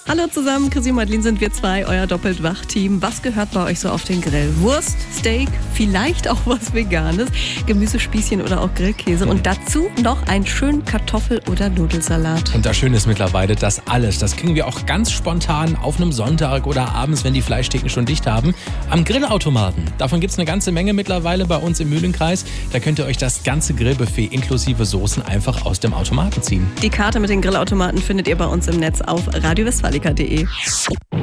Hallo zusammen, Chrissy und Madeline sind wir zwei, euer Doppelt-Wach-Team. Was gehört bei euch so auf den Grill? Wurst, Steak, vielleicht auch was Veganes, Gemüsespießchen oder auch Grillkäse und dazu noch einen schönen Kartoffel- oder Nudelsalat. Und das Schöne ist mittlerweile, das kriegen wir auch ganz spontan auf einem Sonntag oder abends, wenn die Fleischtheken schon dicht haben, am Grillautomaten. Davon gibt es eine ganze Menge mittlerweile bei uns im Mühlenkreis. Da könnt ihr euch das ganze Grillbuffet inklusive Soßen einfach aus dem Automaten ziehen. Die Karte mit den Grillautomaten findet ihr bei uns im Netz auf radiowestfalica.de.